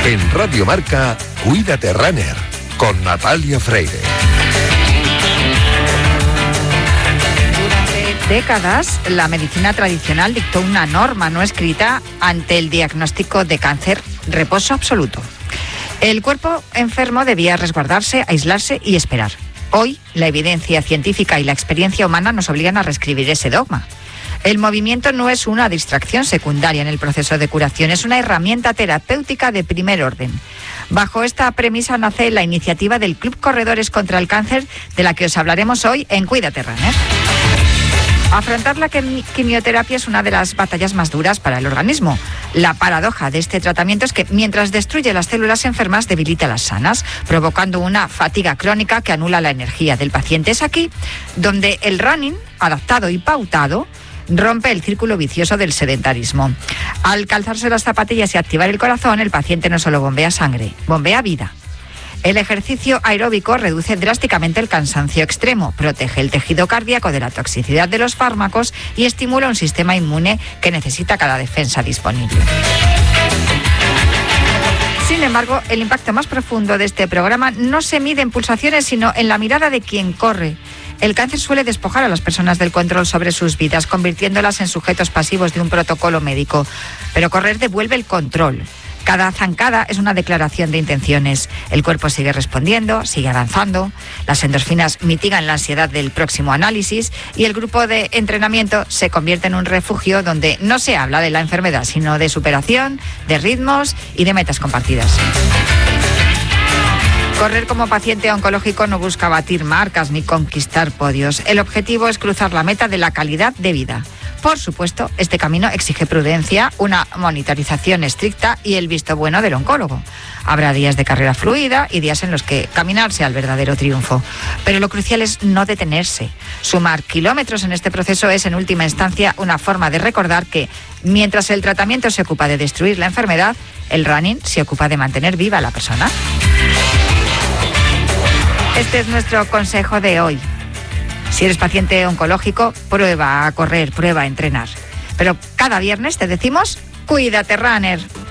En Radio Marca, Cuídate Runner, con Natalia Freire. Durante décadas, la medicina tradicional dictó una norma no escrita ante el diagnóstico de cáncer: reposo absoluto. El cuerpo enfermo debía resguardarse, aislarse y esperar. Hoy, la evidencia científica y la experiencia humana nos obligan a reescribir ese dogma. El movimiento no es una distracción secundaria en el proceso de curación, es una herramienta terapéutica de primer orden. Bajo esta premisa nace la iniciativa del Club Corredores contra el Cáncer, de la que os hablaremos hoy en Cuídate Runner. Afrontar la quimioterapia es una de las batallas más duras para el organismo. La paradoja de este tratamiento es que mientras destruye las células enfermas, debilita las sanas, provocando una fatiga crónica que anula la energía del paciente. Es aquí donde el running, adaptado y pautado, rompe el círculo vicioso del sedentarismo. Al calzarse las zapatillas y activar el corazón, el paciente no solo bombea sangre, bombea vida. El ejercicio aeróbico reduce drásticamente el cansancio extremo, protege el tejido cardíaco de la toxicidad de los fármacos y estimula un sistema inmune que necesita cada defensa disponible. Sin embargo, el impacto más profundo de este programa no se mide en pulsaciones, sino en la mirada de quien corre. El cáncer suele despojar a las personas del control sobre sus vidas, convirtiéndolas en sujetos pasivos de un protocolo médico. Pero correr devuelve el control. Cada zancada es una declaración de intenciones. El cuerpo sigue respondiendo, sigue avanzando. Las endorfinas mitigan la ansiedad del próximo análisis y el grupo de entrenamiento se convierte en un refugio donde no se habla de la enfermedad, sino de superación, de ritmos y de metas compartidas. Correr como paciente oncológico no busca batir marcas ni conquistar podios. El objetivo es cruzar la meta de la calidad de vida. Por supuesto, este camino exige prudencia, una monitorización estricta y el visto bueno del oncólogo. Habrá días de carrera fluida y días en los que caminar sea el verdadero triunfo. Pero lo crucial es no detenerse. Sumar kilómetros en este proceso es, en última instancia, una forma de recordar que, mientras el tratamiento se ocupa de destruir la enfermedad, el running se ocupa de mantener viva a la persona. Este es nuestro consejo de hoy. Si eres paciente oncológico, prueba a correr, prueba a entrenar. Pero cada viernes te decimos, Cuídate Runner.